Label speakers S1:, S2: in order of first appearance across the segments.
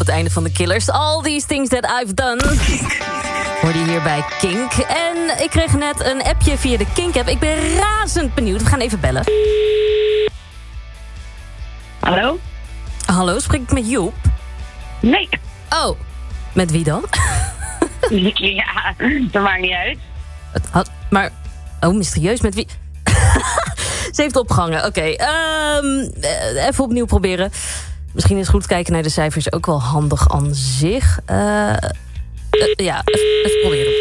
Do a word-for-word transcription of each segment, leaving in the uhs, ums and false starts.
S1: het einde van de Killers. All these things that I've done. Hoorde je hier bij Kink. En ik kreeg net een appje via de Kink-app. Ik ben razend benieuwd. We gaan even bellen.
S2: Hallo?
S1: Hallo, spreek ik met Joep?
S2: Nee.
S1: Oh, met wie dan?
S2: Ja, dat maakt niet uit.
S1: Het had, maar, oh, mysterieus, met wie? Ze heeft opgehangen, oké. Okay, um, even opnieuw proberen. Misschien is goed kijken naar de cijfers ook wel handig aan zich. Uh, uh, ja, even, even proberen.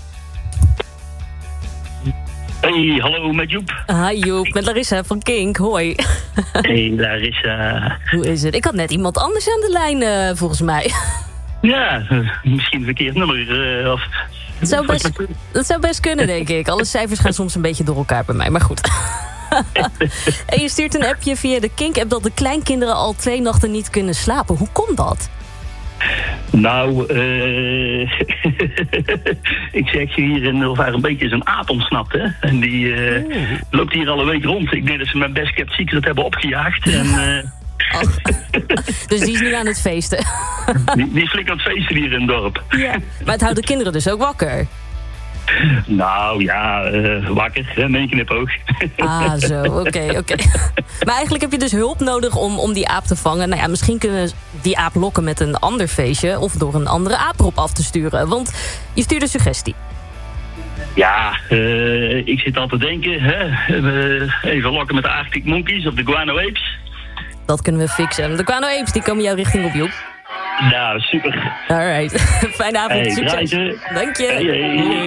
S3: Hey, hallo, met Joep.
S1: Hi Joep, met Larissa van Kink, hoi.
S3: Hey, Larissa.
S1: Hoe is het? Ik had net iemand anders aan de lijn, uh, volgens mij.
S3: Ja, uh, misschien een verkeerd nummer. Uh, of...
S1: dat, zou best, dat zou best kunnen, denk ik. Alle cijfers gaan soms een beetje door elkaar bij mij, maar goed. En je stuurt een appje via de Kink-app dat de kleinkinderen al twee nachten niet kunnen slapen. Hoe komt dat?
S3: Nou, uh, ik zeg je hier in Ulvaar een beetje is een aap ontsnapt, hè. En die uh, loopt hier al een week rond. Ik denk dat ze mijn best kept secret hebben opgejaagd. En, uh,
S1: oh. Dus die is nu aan het feesten.
S3: die, die is flink aan het feesten hier in het dorp.
S1: Ja. Maar het houdt de kinderen dus ook wakker?
S3: Nou ja, uh, wakker, hè, in één knipoog.
S1: Ah, zo, oké, okay, oké. Okay. Maar eigenlijk heb je dus hulp nodig om, om die aap te vangen. Nou ja, misschien kunnen we die aap lokken met een ander feestje of door een andere aap erop af te sturen. Want je stuurt een suggestie.
S3: Ja, uh, ik zit al te denken, hè. Uh, even lokken met de Arctic Monkeys of de Guano Apes.
S1: Dat kunnen we fixen. De Guano Apes die komen jouw richting op, Joep.
S3: Nou, super.
S1: Alright. Fijne avond.
S3: Hey,
S1: succes.
S3: draaien.
S1: Dank je.
S3: Hey, hey.